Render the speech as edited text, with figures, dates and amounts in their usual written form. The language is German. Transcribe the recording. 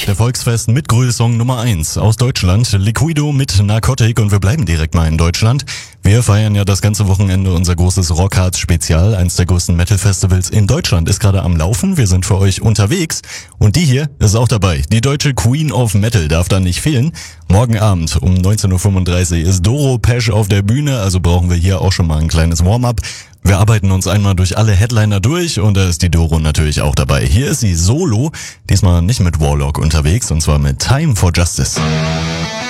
Der Volksfest mit Grüßsong Nummer 1 aus Deutschland, Liquido mit Narcotic, und wir bleiben direkt mal in Deutschland. Wir feiern ja das ganze Wochenende unser großes Rockharz-Spezial. Eins der größten Metal-Festivals in Deutschland ist gerade am Laufen. Wir sind für euch unterwegs und die hier ist auch dabei. Die deutsche Queen of Metal darf da nicht fehlen. Morgen Abend um 19.35 Uhr ist Doro Pesch auf der Bühne, also brauchen wir hier auch schon mal ein kleines Warm-up. Wir arbeiten uns einmal durch alle Headliner durch und da ist die Doro natürlich auch dabei. Hier ist sie solo, diesmal nicht mit Warlock unterwegs, und zwar mit Time for Justice.